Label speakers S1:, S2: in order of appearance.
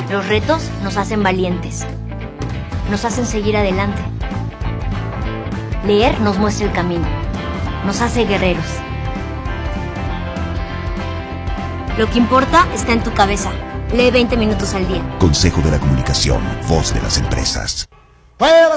S1: Los retos nos hacen valientes, nos hacen seguir adelante. Leer nos muestra el camino, nos hace guerreros. Lo que importa está en tu cabeza. Lee 20 minutos al día.
S2: Consejo de la Comunicación, voz de las empresas.
S3: Well,